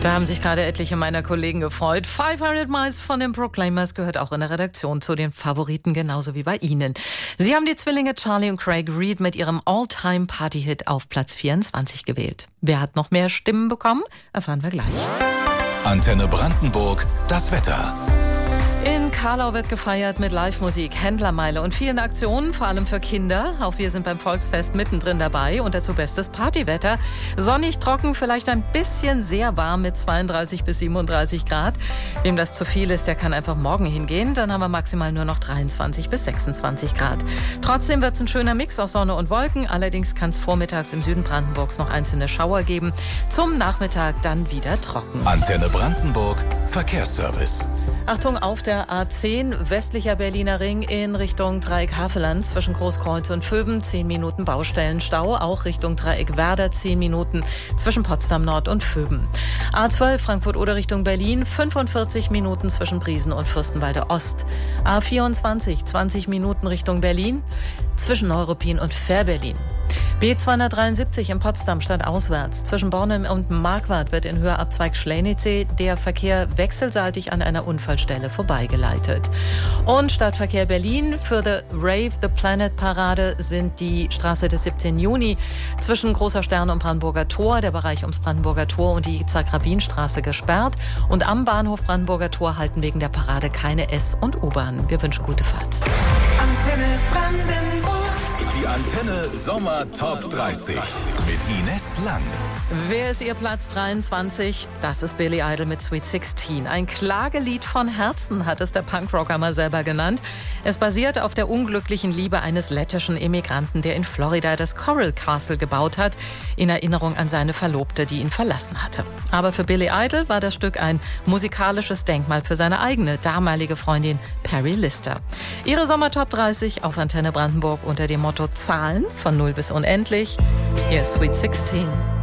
Da haben sich gerade etliche meiner Kollegen gefreut. 500 Miles von den Proclaimers gehört auch in der Redaktion zu den Favoriten, genauso wie bei Ihnen. Sie haben die Zwillinge Charlie und Craig Reid mit ihrem All-Time-Party-Hit auf Platz 24 gewählt. Wer hat noch mehr Stimmen bekommen? Erfahren wir gleich. Antenne Brandenburg, das Wetter. In Karlau wird gefeiert mit Live-Musik, Händlermeile und vielen Aktionen, vor allem für Kinder. Auch wir sind beim Volksfest mittendrin dabei und dazu bestes Partywetter. Sonnig, trocken, vielleicht ein bisschen sehr warm mit 32 bis 37 Grad. Wem das zu viel ist, der kann einfach morgen hingehen. Dann haben wir maximal nur noch 23 bis 26 Grad. Trotzdem wird es ein schöner Mix aus Sonne und Wolken. Allerdings kann es vormittags im Süden Brandenburgs noch einzelne Schauer geben. Zum Nachmittag dann wieder trocken. Antenne Brandenburg, Verkehrsservice. Achtung, auf der A10 westlicher Berliner Ring in Richtung Dreieck Havelland zwischen Großkreuz und Vöben 10 Minuten Baustellenstau, auch Richtung Dreieck Werder 10 Minuten zwischen Potsdam Nord und Vöben. A12 Frankfurt-Oder Richtung Berlin 45 Minuten zwischen Briesen und Fürstenwalde Ost. A24 20 Minuten Richtung Berlin zwischen Neuruppin und Fährberlin. B273 in Potsdam stadtauswärts. Zwischen Bornem und Marquardt wird in Höherabzweig Schlänitzsee der Verkehr wechselseitig an einer Unfallstelle vorbeigeleitet. Und Stadtverkehr Berlin für The Rave the Planet Parade sind die Straße des 17. Juni zwischen Großer Stern und Brandenburger Tor, der Bereich ums Brandenburger Tor und die Zagrabinstraße gesperrt. Und am Bahnhof Brandenburger Tor halten wegen der Parade keine S- und U-Bahnen. Wir wünschen gute Fahrt. Antenne Brandenburg. Die Antenne Sommer Top 30 mit Ines Lang. Wer ist Ihr Platz 23? Das ist Billy Idol mit Sweet 16. Ein Klagelied von Herzen hat es der Punkrocker mal selber genannt. Es basiert auf der unglücklichen Liebe eines lettischen Immigranten, der in Florida das Coral Castle gebaut hat, in Erinnerung an seine Verlobte, die ihn verlassen hatte. Aber für Billy Idol war das Stück ein musikalisches Denkmal für seine eigene damalige Freundin Perry Lister. Ihre Sommer Top 30 auf Antenne Brandenburg unter dem Motto Zahlen von 0 bis unendlich. Hier ist Sweet 16.